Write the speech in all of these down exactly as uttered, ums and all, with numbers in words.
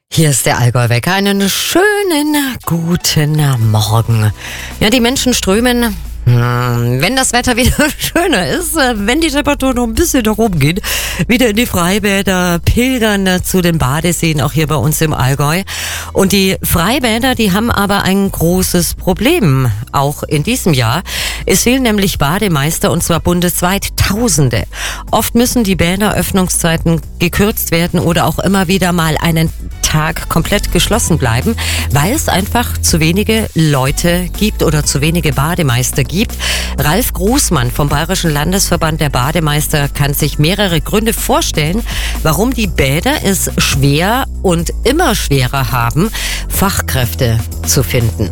Hier ist der Allgäu-Wecker. Einen schönen guten Morgen. Ja, die Menschen strömen, hm, wenn das Wetter wieder schöner ist, wenn die Temperatur noch ein bisschen nach oben geht, wieder in die Freibäder, pilgern zu den Badeseen, auch hier bei uns im Allgäu. Und die Freibäder, die haben aber ein großes Problem, auch in diesem Jahr. Es fehlen nämlich Bademeister, und zwar bundesweit Tausende. Oft müssen die Bäderöffnungszeiten gekürzt werden oder auch immer wieder mal einen Tag komplett geschlossen bleiben, weil es einfach zu wenige Leute gibt oder zu wenige Bademeister gibt. Ralf Großmann vom Bayerischen Landesverband der Bademeister kann sich mehrere Gründe vorstellen, warum die Bäder es schwer und immer schwerer haben, Fachkräfte zu finden.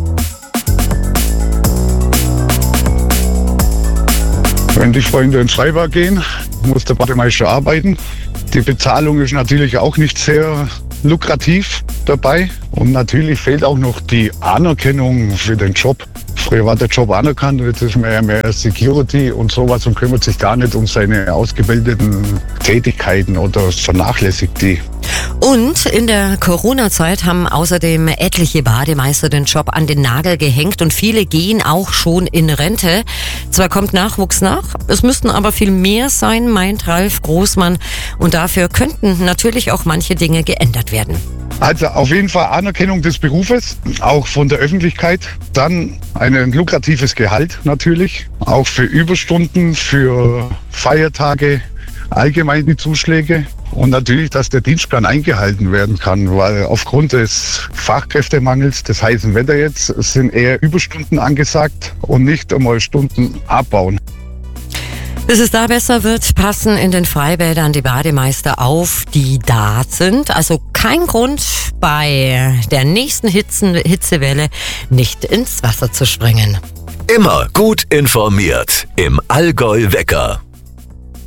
Wenn die Freunde ins Freibad gehen, muss der Bademeister arbeiten. Die Bezahlung ist natürlich auch nicht sehr lukrativ dabei. Und natürlich fehlt auch noch die Anerkennung für den Job. Früher war der Job anerkannt, jetzt ist mehr mehr Security und sowas und kümmert sich gar nicht um seine ausgebildeten Tätigkeiten oder vernachlässigt die. Und in der Corona-Zeit haben außerdem etliche Bademeister den Job an den Nagel gehängt und viele gehen auch schon in Rente. Zwar kommt Nachwuchs nach, es müssten aber viel mehr sein, meint Ralf Großmann. Und dafür könnten natürlich auch manche Dinge geändert werden. Also auf jeden Fall Anerkennung des Berufes, auch von der Öffentlichkeit. Dann ein lukratives Gehalt natürlich, auch für Überstunden, für Feiertage, allgemein die Zuschläge. Und natürlich, dass der Dienstplan eingehalten werden kann, weil aufgrund des Fachkräftemangels, des heißen Wetter jetzt, sind eher Überstunden angesagt und nicht einmal Stunden abbauen. Bis es da besser wird, passen in den Freibädern die Bademeister auf, die da sind. Also kein Grund, bei der nächsten Hitzen, Hitzewelle nicht ins Wasser zu springen. Immer gut informiert im Allgäu-Wecker.